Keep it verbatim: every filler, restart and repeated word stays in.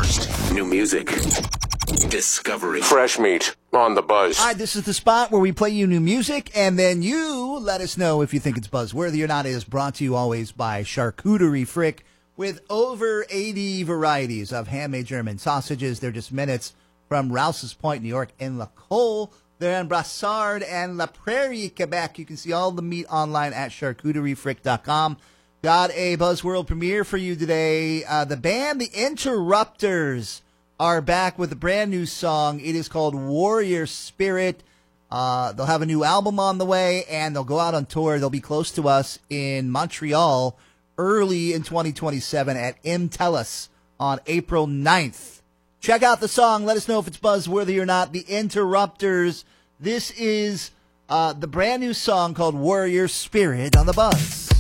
First, new music. Discovery. Fresh meat on the Buzz. All right, this is the spot where we play you new music, and then you let us know if you think it's buzzworthy or not. It is brought to you always by Charcuterie Frick, with over eighty varieties of handmade German sausages. They're just minutes from Rouse's Point, New York, and La Colle. They're in Brassard and La Prairie, Quebec. You can see all the meat online at charcuterie frick dot com. Got a Buzzworld premiere for you today. Uh, the band The Interrupters are back with a brand new song. It is called Warrior Spirit. Uh, they'll have a new album on the way, and they'll go out on tour. They'll be close to us in Montreal early in twenty twenty-seven at MTELUS on April ninth. Check out the song. Let us know if it's buzzworthy or not. The Interrupters. This is uh, the brand new song called Warrior Spirit on the Buzz.